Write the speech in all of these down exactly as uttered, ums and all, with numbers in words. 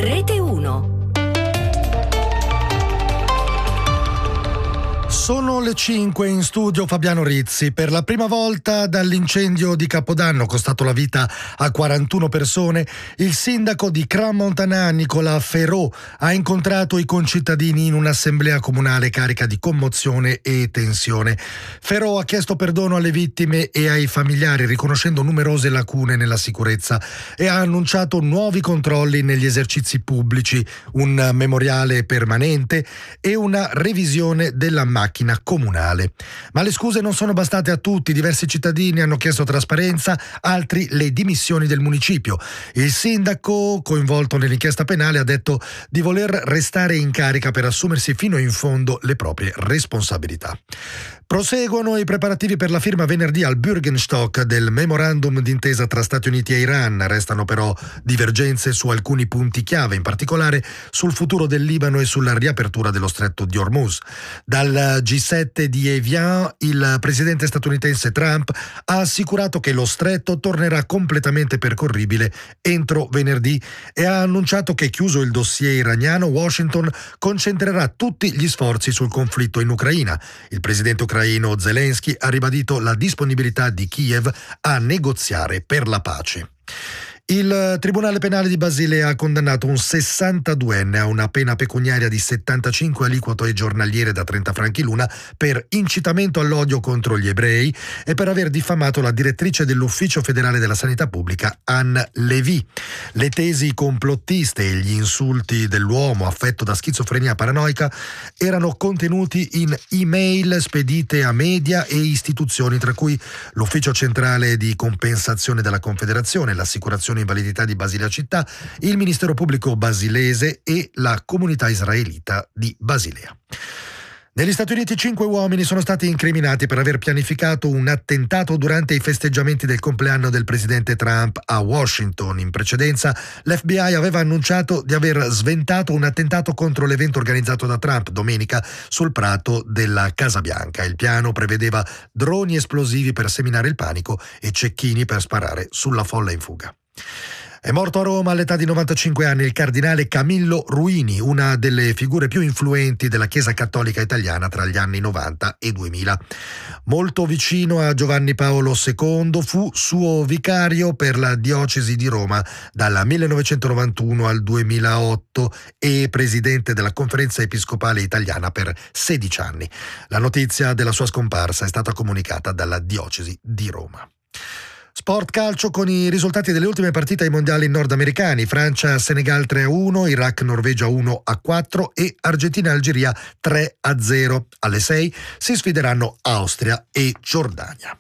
Rete uno. Sono le cinque, in studio Fabiano Rizzi. Per la prima volta dall'incendio di Capodanno, costato la vita a quarantuno persone, il sindaco di Crans-Montana, Nicolas Ferraud, ha incontrato i concittadini in un'assemblea comunale carica di commozione e tensione. Ferraud ha chiesto perdono alle vittime e ai familiari, riconoscendo numerose lacune nella sicurezza, e ha annunciato nuovi controlli negli esercizi pubblici, un memoriale permanente e una revisione della macchina comunale. Ma le scuse non sono bastate a tutti. Diversi cittadini hanno chiesto trasparenza, altri le dimissioni del municipio. Il sindaco, coinvolto nell'inchiesta penale, ha detto di voler restare in carica per assumersi fino in fondo le proprie responsabilità. Proseguono i preparativi per la firma venerdì al Bürgenstock del memorandum d'intesa tra Stati Uniti e Iran. Restano però divergenze su alcuni punti chiave, in particolare sul futuro del Libano e sulla riapertura dello stretto di Hormuz. Dal G sette di Evian, il presidente statunitense Trump ha assicurato che lo stretto tornerà completamente percorribile entro venerdì e ha annunciato che, chiuso il dossier iraniano, Washington concentrerà tutti gli sforzi sul conflitto in Ucraina. Il presidente ucraino Zelensky ha ribadito la disponibilità di Kiev a negoziare per la pace. Il Tribunale Penale di Basilea ha condannato un sessantaduenne a una pena pecuniaria di settantacinque aliquote giornaliere da trenta franchi l'una per incitamento all'odio contro gli ebrei e per aver diffamato la direttrice dell'Ufficio federale della sanità pubblica, Anne Levy. Le tesi complottiste e gli insulti dell'uomo affetto da schizofrenia paranoica erano contenuti in email spedite a media e istituzioni, tra cui l'Ufficio centrale di compensazione della Confederazione, l'Assicurazione Invalidità di Basilea Città, il Ministero Pubblico basilese e la comunità israelita di Basilea. Negli Stati Uniti cinque uomini sono stati incriminati per aver pianificato un attentato durante i festeggiamenti del compleanno del presidente Trump a Washington. In precedenza l'F B I aveva annunciato di aver sventato un attentato contro l'evento organizzato da Trump domenica sul prato della Casa Bianca. Il piano prevedeva droni esplosivi per seminare il panico e cecchini per sparare sulla folla in fuga. È morto a Roma all'età di novantacinque anni il cardinale Camillo Ruini, una delle figure più influenti della Chiesa Cattolica italiana tra gli anni novanta e duemila. Molto vicino a Giovanni Paolo secondo, fu suo vicario per la diocesi di Roma dal millenovecentonovantuno al duemilaotto e presidente della Conferenza Episcopale Italiana per sedici anni. La notizia della sua scomparsa è stata comunicata dalla diocesi di Roma. Sport calcio con i risultati delle ultime partite ai mondiali nordamericani: Francia-Senegal tre a uno, Iraq-Norvegia uno a quattro e Argentina-Algeria tre a zero. Alle sei si sfideranno Austria e Giordania.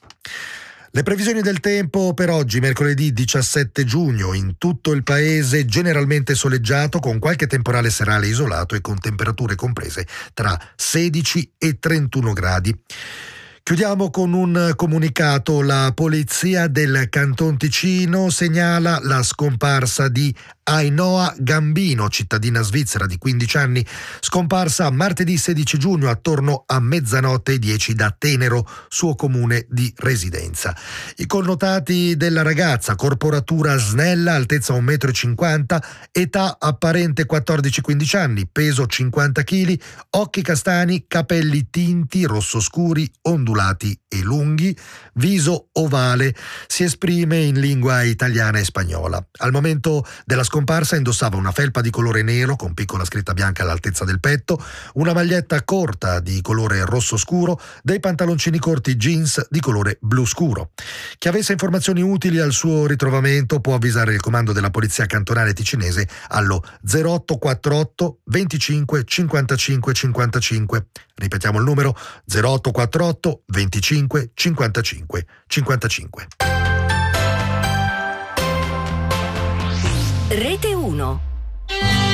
Le previsioni del tempo per oggi, mercoledì diciassette giugno: in tutto il paese generalmente soleggiato, con qualche temporale serale isolato e con temperature comprese tra sedici e trentuno gradi. Chiudiamo con un comunicato. La polizia del Canton Ticino segnala la scomparsa di Ainhoa Gambino, cittadina svizzera di quindici anni, scomparsa martedì sedici giugno attorno a mezzanotte e dieci da Tenero, suo comune di residenza. I connotati della ragazza: corporatura snella, altezza un metro e cinquanta, età apparente quattordici quindici anni, peso cinquanta chili, occhi castani, capelli tinti, rosso scuri, ondulati e lunghi, viso ovale. Si esprime in lingua italiana e spagnola. Al momento della scomparsa indossava una felpa di colore nero con piccola scritta bianca all'altezza del petto, una maglietta corta di colore rosso scuro, dei pantaloncini corti jeans di colore blu scuro. Chi avesse informazioni utili al suo ritrovamento può avvisare il comando della polizia cantonale ticinese allo zero otto quattro otto venticinque cinquantacinque cinquantacinque. Ripetiamo il numero: zero otto quattro otto venticinque cinquantacinque cinquantacinque. Rete uno.